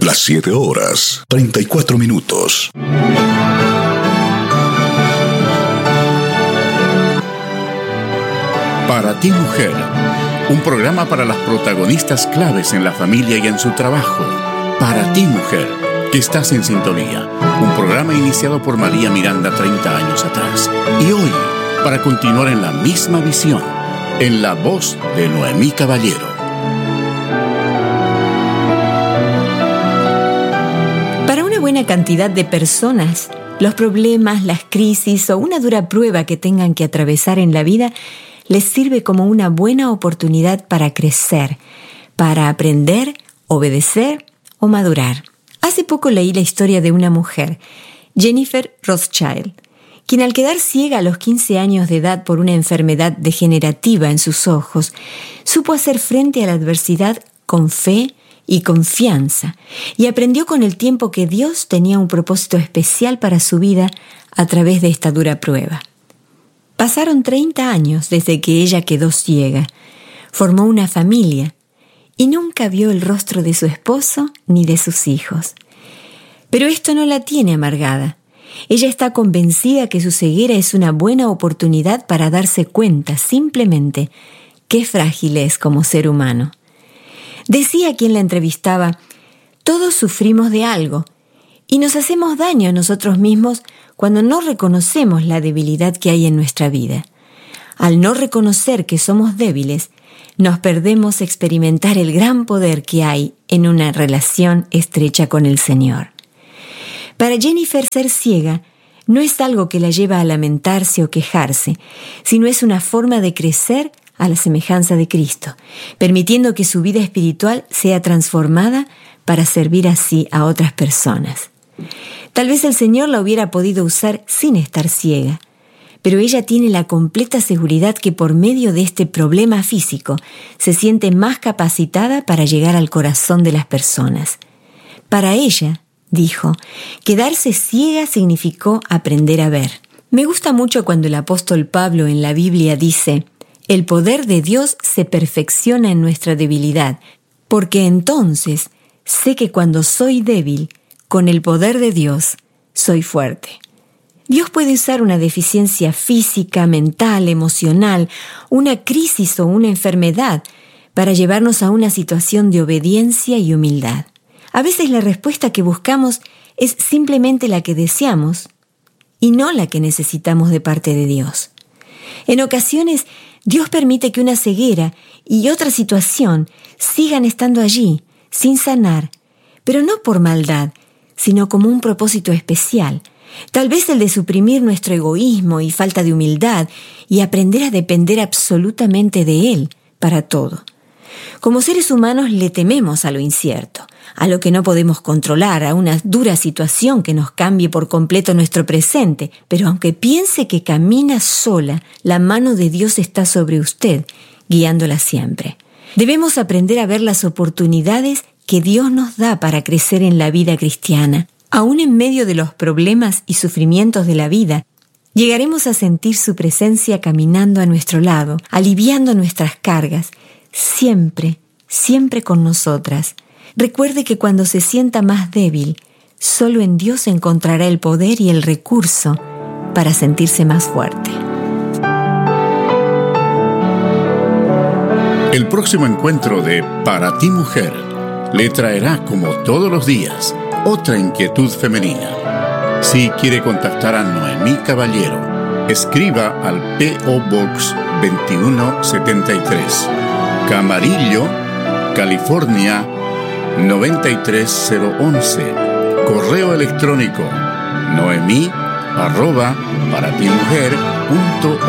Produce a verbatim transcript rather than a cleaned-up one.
Las siete horas, treinta y cuatro minutos. Para ti, mujer, un programa para las protagonistas claves en la familia y en su trabajo. Para ti, mujer, que estás en sintonía. Un programa iniciado por María Miranda treinta años atrás. Y hoy, para continuar en la misma visión, en la voz de Noemí Caballero. Para una buena cantidad de personas, los problemas, las crisis o una dura prueba que tengan que atravesar en la vida les sirve como una buena oportunidad para crecer, para aprender, obedecer o madurar. Hace poco leí la historia de una mujer, Jennifer Rothschild, quien al quedar ciega a los quince años de edad por una enfermedad degenerativa en sus ojos, supo hacer frente a la adversidad con fe y confianza, y aprendió con el tiempo que Dios tenía un propósito especial para su vida a través de esta dura prueba. Pasaron treinta años desde que ella quedó ciega, formó una familia y nunca vio el rostro de su esposo ni de sus hijos. Pero esto no la tiene amargada. Ella está convencida que su ceguera es una buena oportunidad para darse cuenta simplemente qué frágil es como ser humano. Decía quien la entrevistaba: todos sufrimos de algo y nos hacemos daño a nosotros mismos cuando no reconocemos la debilidad que hay en nuestra vida. Al no reconocer que somos débiles, nos perdemos experimentar el gran poder que hay en una relación estrecha con el Señor. Para Jennifer, ser ciega no es algo que la lleva a lamentarse o quejarse, sino es una forma de crecer a la semejanza de Cristo, permitiendo que su vida espiritual sea transformada para servir así a otras personas. Tal vez el Señor la hubiera podido usar sin estar ciega, pero ella tiene la completa seguridad que por medio de este problema físico se siente más capacitada para llegar al corazón de las personas. Para ella, dijo, quedarse ciega significó aprender a ver. Me gusta mucho cuando el apóstol Pablo en la Biblia dice: el poder de Dios se perfecciona en nuestra debilidad, porque entonces sé que cuando soy débil, con el poder de Dios, soy fuerte. Dios puede usar una deficiencia física, mental, emocional, una crisis o una enfermedad para llevarnos a una situación de obediencia y humildad. A veces la respuesta que buscamos es simplemente la que deseamos y no la que necesitamos de parte de Dios. En ocasiones, Dios permite que una ceguera y otra situación sigan estando allí, sin sanar, pero no por maldad, sino como un propósito especial, tal vez el de suprimir nuestro egoísmo y falta de humildad y aprender a depender absolutamente de Él para todo. Como seres humanos le tememos a lo incierto, a lo que no podemos controlar, a una dura situación que nos cambie por completo nuestro presente, pero aunque piense que camina sola, la mano de Dios está sobre usted, guiándola siempre. Debemos aprender a ver las oportunidades que Dios nos da para crecer en la vida cristiana. Aún en medio de los problemas y sufrimientos de la vida, llegaremos a sentir su presencia caminando a nuestro lado, aliviando nuestras cargas, siempre, siempre con nosotras. Recuerde que cuando se sienta más débil, solo en Dios encontrará el poder y el recurso para sentirse más fuerte. El próximo encuentro de Para ti, mujer, le traerá, como todos los días, otra inquietud femenina. Si quiere contactar a Noemí Caballero, escriba al P O Box veintiuno setenta y tres, Camarillo, California noventa y tres cero once. Correo electrónico noemí arroba para ti mujer punto